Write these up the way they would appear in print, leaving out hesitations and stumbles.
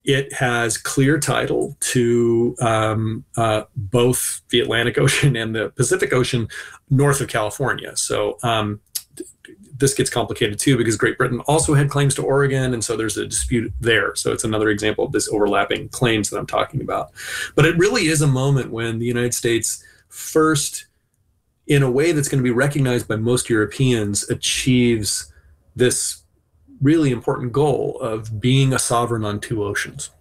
It has clear title to both the Atlantic Ocean and the Pacific Ocean north of California. So this gets complicated too, because Great Britain also had claims to Oregon, and so there's a dispute there. So it's another example of this overlapping claims that I'm talking about. But it really is a moment when the United States first, in a way that's going to be recognized by most Europeans, achieves this really important goal of being a sovereign on two oceans.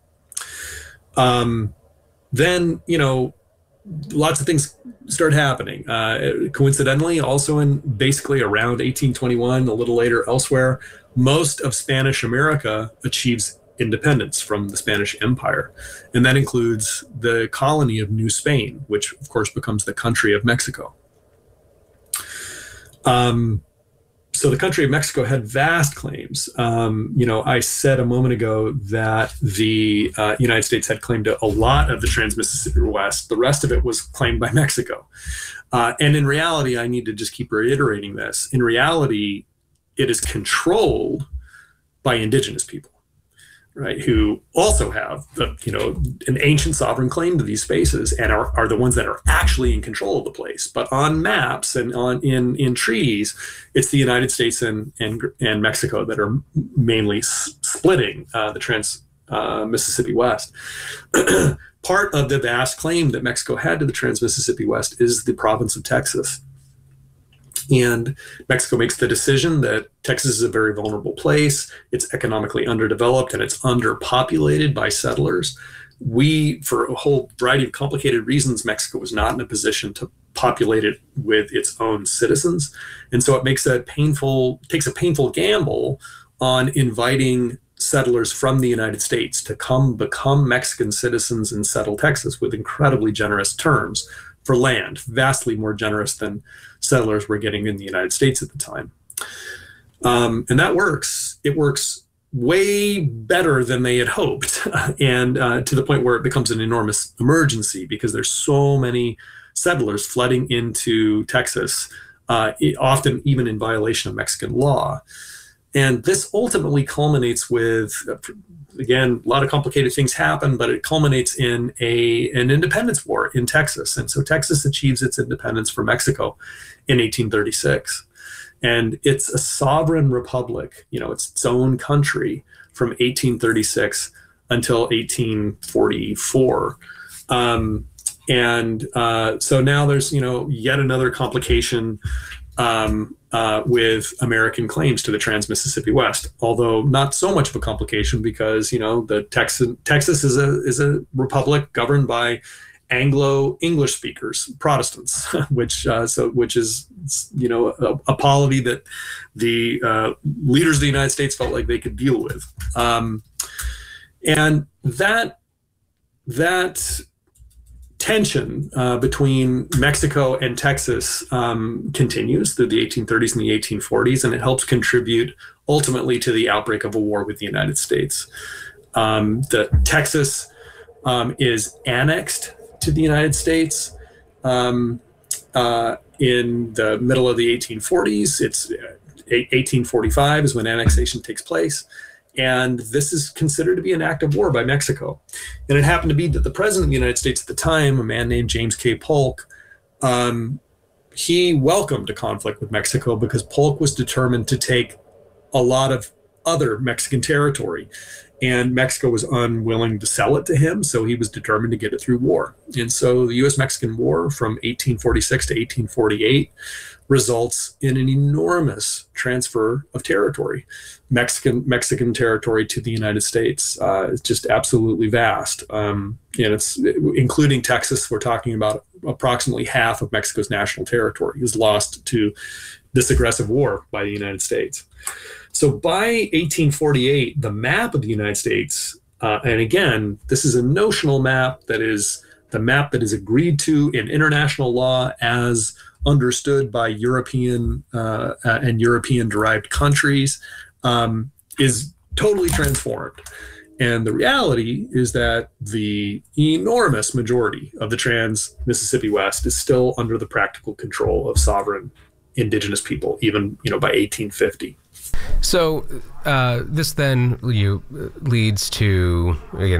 Then, lots of things start happening. Coincidentally, also in basically around 1821, a little later elsewhere, most of Spanish America achieves independence from the Spanish Empire. And that includes the colony of New Spain, which of course becomes the country of Mexico. So the country of Mexico had vast claims. I said a moment ago that the United States had claimed to a lot of the Trans-Mississippi West. The rest of it was claimed by Mexico. And in reality, I need to just keep reiterating this. In reality, it is controlled by indigenous people, right, who also have an ancient sovereign claim to these spaces and are the ones that are actually in control of the place. But on maps and in treaties, it's the United States and Mexico that are mainly splitting the Trans-Mississippi West. Part of the vast claim that Mexico had to the Trans-Mississippi West is the province of Texas. And Mexico makes the decision that Texas is a very vulnerable place. It's economically underdeveloped and it's underpopulated by settlers. For a whole variety of complicated reasons, Mexico was not in a position to populate it with its own citizens. And so it takes a painful gamble on inviting settlers from the United States to come become Mexican citizens and settle Texas with incredibly generous terms for land, vastly more generous than settlers were getting in the United States at the time. And that works. It works way better than they had hoped, and to the point where it becomes an enormous emergency because there's so many settlers flooding into Texas, often even in violation of Mexican law. And this ultimately culminates with, again, a lot of complicated things happen, but it culminates in an independence war in Texas. And so Texas achieves its independence from Mexico in 1836. And it's a sovereign republic, it's its own country from 1836 until 1844. So now there's, yet another complication with American claims to the Trans-Mississippi West, although not so much of a complication because, the Texas is a republic governed by Anglo-English speakers, Protestants, which is, a polity that the leaders of the United States felt like they could deal with. And that tension between Mexico and Texas continues through the 1830s and the 1840s, and it helps contribute ultimately to the outbreak of a war with the United States. Texas is annexed to the United States in the middle of the 1840s. It's 1845 is when annexation takes place. And this is considered to be an act of war by Mexico. And it happened to be that the president of the United States at the time, a man named James K. Polk, he welcomed a conflict with Mexico because Polk was determined to take a lot of other Mexican territory. And Mexico was unwilling to sell it to him, so he was determined to get it through war. And so the U.S.-Mexican War from 1846 to 1848 results in an enormous transfer of territory, Mexican territory to the United States. It's just absolutely vast. And it's including Texas, we're talking about approximately half of Mexico's national territory is lost to this aggressive war by the United States. So by 1848, the map of the United States, and again, this is a notional map that is the map that is agreed to in international law as understood by European and European-derived countries, is totally transformed. And the reality is that the enormous majority of the Trans-Mississippi West is still under the practical control of sovereign indigenous people, even by 1850. So this then leads to, again,